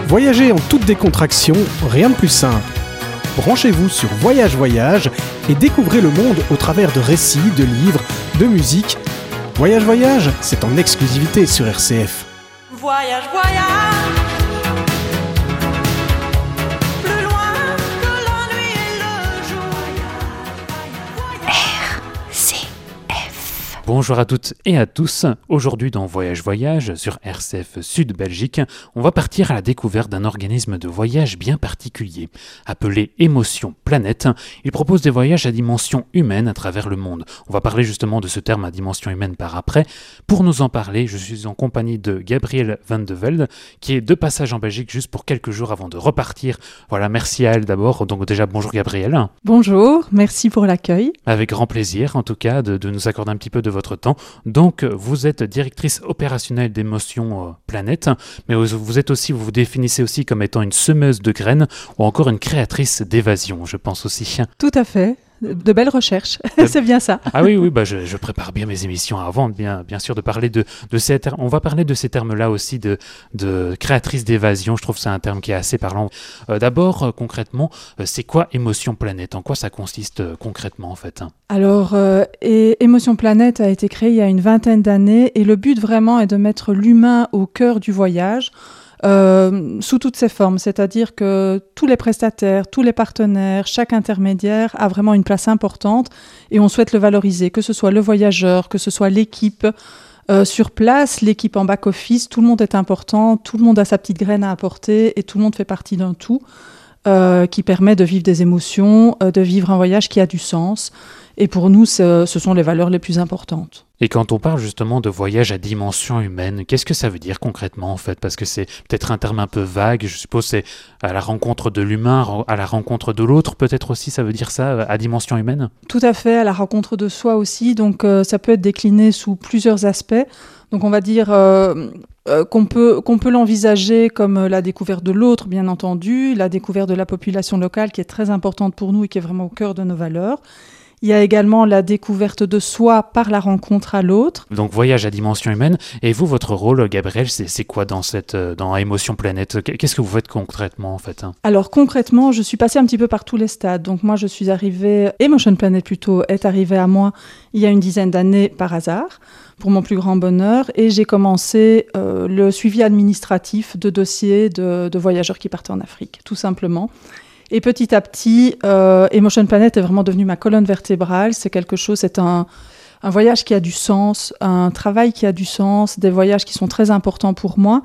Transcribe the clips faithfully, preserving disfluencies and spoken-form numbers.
Voyager en toute décontraction, rien de plus simple. Branchez-vous sur Voyage Voyage et découvrez le monde au travers de récits, de livres, de musique. Voyage Voyage, c'est en exclusivité sur R C F. Voyage, voyage, plus loin que la nuit et le jour. R C F. Bonjour à toutes et à tous. Aujourd'hui dans Voyage Voyage sur R C F Sud Belgique, on va partir à la découverte d'un organisme de voyage bien particulier. Appelé Émotion Planète, il propose des voyages à dimension humaine à travers le monde. On va parler justement de ce terme à dimension humaine par après. Pour nous en parler, je suis en compagnie de Gabrielle Van de Velde, qui est de passage en Belgique juste pour quelques jours avant de repartir. Voilà, merci à elle d'abord. Donc déjà, bonjour Gabrielle. Bonjour, merci pour l'accueil. Avec grand plaisir, en tout cas, de, de nous accorder un petit peu de votre temps. Donc, vous êtes directrice opérationnelle d'Émotion euh, Planète, mais vous, vous êtes aussi, vous vous définissez aussi comme étant une semeuse de graines ou encore une créatrice d'évasion, je pense aussi. Tout à fait. De belles recherches, c'est bien ça. Ah oui, oui, bah je, je prépare bien mes émissions avant, bien, bien sûr, de parler de, de ces termes. On va parler de ces termes-là aussi, de, de créatrice d'évasion. Je trouve que c'est un terme qui est assez parlant. Euh, d'abord, euh, concrètement, euh, c'est quoi Émotion Planète ? En quoi ça consiste euh, concrètement, en fait ? Alors, euh, et Émotion Planète a été créée il y a une vingtaine d'années et le but vraiment est de mettre l'humain au cœur du voyage. Euh, sous toutes ses formes, c'est-à-dire que tous les prestataires, tous les partenaires, chaque intermédiaire a vraiment une place importante et on souhaite le valoriser, que ce soit le voyageur, que ce soit l'équipe euh, sur place, l'équipe en back-office, tout le monde est important, tout le monde a sa petite graine à apporter et tout le monde fait partie d'un tout euh, qui permet de vivre des émotions, euh, de vivre un voyage qui a du sens. Et pour nous, ce, ce sont les valeurs les plus importantes. Et quand on parle justement de voyage à dimension humaine, qu'est-ce que ça veut dire concrètement en fait ? Parce que c'est peut-être un terme un peu vague, je suppose c'est à la rencontre de l'humain, à la rencontre de l'autre, peut-être aussi ça veut dire ça, à dimension humaine ? Tout à fait, à la rencontre de soi aussi, donc euh, ça peut être décliné sous plusieurs aspects. Donc on va dire euh, euh, qu'on peut, qu'on peut l'envisager comme la découverte de l'autre, bien entendu, la découverte de la population locale qui est très importante pour nous et qui est vraiment au cœur de nos valeurs. Il y a également la découverte de soi par la rencontre à l'autre. Donc voyage à dimension humaine. Et vous, votre rôle, Gabrielle, c'est, c'est quoi dans, cette, dans Émotion Planète ? Qu'est-ce que vous faites concrètement en fait ? Alors concrètement, je suis passée un petit peu par tous les stades. Donc moi, je suis arrivée, Émotion Planète plutôt, est arrivée à moi il y a une dizaine d'années par hasard, pour mon plus grand bonheur. Et j'ai commencé euh, le suivi administratif de dossiers de, de voyageurs qui partaient en Afrique, tout simplement. Et petit à petit, euh, Émotion Planète est vraiment devenue ma colonne vertébrale. C'est quelque chose, c'est un, un voyage qui a du sens, un travail qui a du sens, des voyages qui sont très importants pour moi.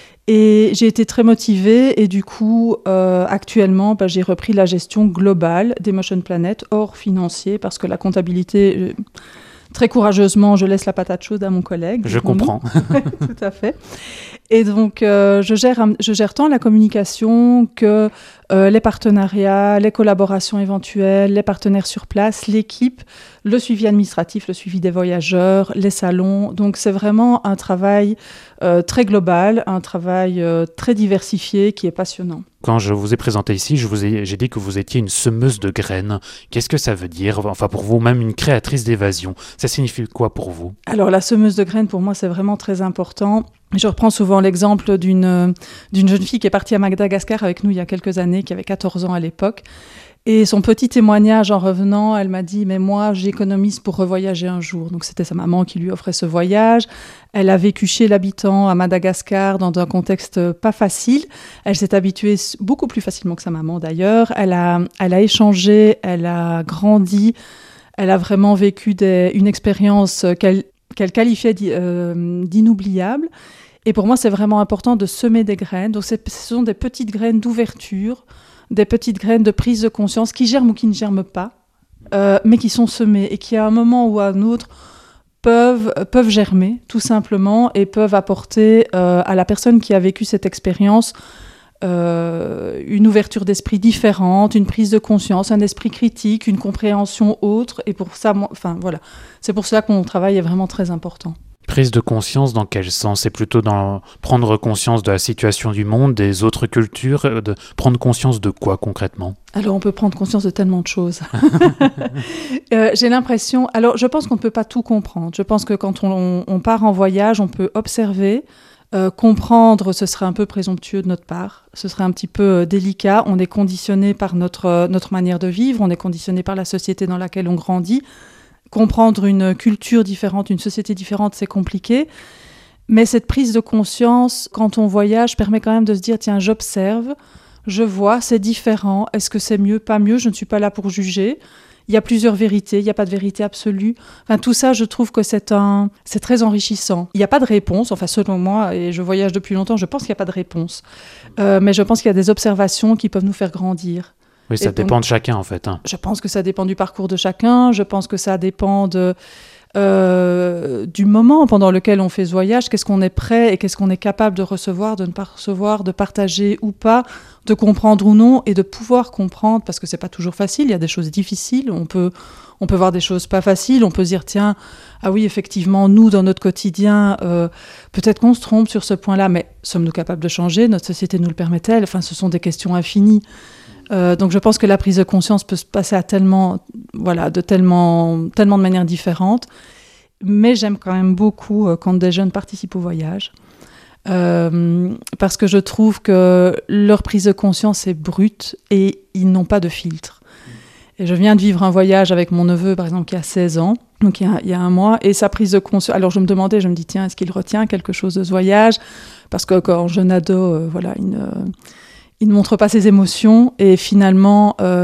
Et j'ai été très motivée et du coup, euh, actuellement, bah, j'ai repris la gestion globale d'Émotion Planète, hors financier, parce que la comptabilité... Euh, Très courageusement, je laisse la patate chaude à mon collègue. Je comprends. Tout à fait. Et donc, euh, je gère, je gère tant la communication que euh, les partenariats, les collaborations éventuelles, les partenaires sur place, l'équipe, le suivi administratif, le suivi des voyageurs, les salons. Donc, c'est vraiment un travail euh, très global, un travail euh, très diversifié qui est passionnant. Quand je vous ai présenté ici, je vous ai, j'ai dit que vous étiez une semeuse de graines. Qu'est-ce que ça veut dire ? Enfin, pour vous, même une créatrice d'évasion. Ça signifie quoi pour vous ? Alors, la semeuse de graines, pour moi, c'est vraiment très important. Je reprends souvent l'exemple d'une, d'une jeune fille qui est partie à Madagascar avec nous il y a quelques années, qui avait quatorze ans à l'époque. Et son petit témoignage en revenant, elle m'a dit « Mais moi, j'économise pour revoyager un jour ». Donc, c'était sa maman qui lui offrait ce voyage. Elle a vécu chez l'habitant à Madagascar dans un contexte pas facile. Elle s'est habituée beaucoup plus facilement que sa maman d'ailleurs. Elle a, elle a échangé, elle a grandi. Elle a vraiment vécu des, une expérience qu'elle, qu'elle qualifiait d'inoubliable. Et pour moi, c'est vraiment important de semer des graines. Donc, c'est, ce sont des petites graines d'ouverture, des petites graines de prise de conscience qui germent ou qui ne germent pas, euh, mais qui sont semées et qui, à un moment ou à un autre, peuvent, peuvent germer, tout simplement, et peuvent apporter euh, à la personne qui a vécu cette expérience euh, une ouverture d'esprit différente, une prise de conscience, un esprit critique, une compréhension autre. Et pour ça, moi, enfin, voilà, c'est pour cela que mon travail est vraiment très important. Prise de conscience dans quel sens ? C'est plutôt dans prendre conscience de la situation du monde, des autres cultures, de prendre conscience de quoi concrètement ? Alors on peut prendre conscience de tellement de choses. euh, j'ai l'impression... Alors je pense qu'on ne peut pas tout comprendre. Je pense que quand on, on part en voyage, on peut observer, Euh, comprendre, ce serait un peu présomptueux de notre part, ce serait un petit peu euh, délicat. On est conditionné par notre, euh, notre manière de vivre, on est conditionné par la société dans laquelle on grandit. Comprendre une culture différente, une société différente, c'est compliqué. Mais cette prise de conscience, quand on voyage, permet quand même de se dire, tiens, j'observe, je vois, c'est différent. Est-ce que c'est mieux, pas mieux ? Je ne suis pas là pour juger. Il y a plusieurs vérités, il n'y a pas de vérité absolue. Enfin, tout ça, je trouve que c'est, un, c'est très enrichissant. Il n'y a pas de réponse, enfin selon moi, et je voyage depuis longtemps, je pense qu'il n'y a pas de réponse. Euh, mais je pense qu'il y a des observations qui peuvent nous faire grandir. Oui, ça Et dépend donc, de chacun en fait. Hein. Je pense que ça dépend du parcours de chacun, je pense que ça dépend de, euh, du moment pendant lequel on fait ce voyage, qu'est-ce qu'on est prêt et qu'est-ce qu'on est capable de recevoir, de ne pas recevoir, de partager ou pas, de comprendre ou non, et de pouvoir comprendre, parce que c'est pas toujours facile, il y a des choses difficiles, on peut, on peut voir des choses pas faciles, on peut se dire, tiens, ah oui, effectivement, nous, dans notre quotidien, euh, peut-être qu'on se trompe sur ce point-là, mais sommes-nous capables de changer ? Notre société nous le permet-elle ? Enfin, ce sont des questions infinies. Euh, donc je pense que la prise de conscience peut se passer à tellement, voilà, de tellement, tellement de manières différentes, mais j'aime quand même beaucoup euh, quand des jeunes participent au voyage, euh, parce que je trouve que leur prise de conscience est brute et ils n'ont pas de filtre. Et je viens de vivre un voyage avec mon neveu, par exemple, qui a seize ans, donc il y a, il y a un mois, et sa prise de conscience... Alors je me demandais, je me dis, tiens, est-ce qu'il retient quelque chose de ce voyage ? Parce que quand jeune ado, euh, voilà, il ne... il ne montre pas ses émotions et finalement, euh,